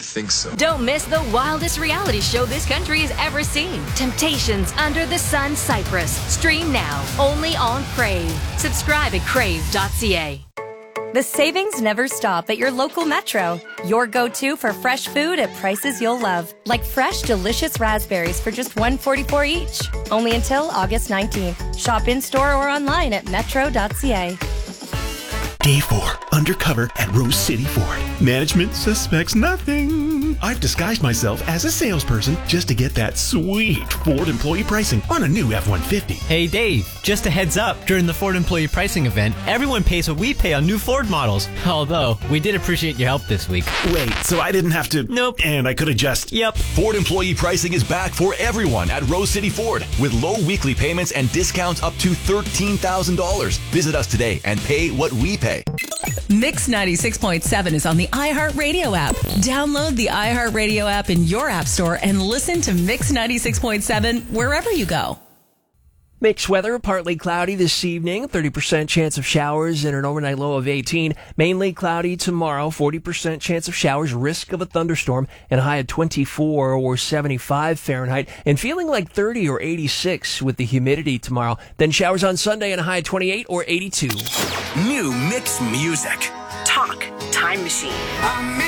think so. Don't miss the wildest reality show this country has ever seen. Temptations Under the Sun Cyprus. Stream now, only on Crave. Subscribe at crave.ca. The savings never stop at your local Metro. Your go-to for fresh food at prices you'll love. Like fresh, delicious raspberries for just $1.44 each. Only until August 19th. Shop in-store or online at metro.ca. Day 4, undercover at Rose City Ford. Management suspects nothing. I've disguised myself as a salesperson just to get that sweet Ford employee pricing on a new F-150. Hey Dave, just a heads up, during the Ford employee pricing event, everyone pays what we pay on new Ford models. Although, we did appreciate your help this week. Wait, so I didn't have to... Nope. And I could have just... Yep. Ford employee pricing is back for everyone at Rose City Ford with low weekly payments and discounts up to $13,000. Visit us today and pay what we pay. Mix 96.7 is on the iHeartRadio app. Download the iHeartRadio app in your app store and listen to Mix 96.7 wherever you go. Mixed weather, partly cloudy this evening, 30% chance of showers and an overnight low of 18. Mainly cloudy tomorrow, 40% chance of showers, risk of a thunderstorm, and a high of 24 or 75 Fahrenheit, and feeling like 30 or 86 with the humidity tomorrow. Then showers on Sunday and a high of 28 or 82. New mixed music. Talk Time Machine.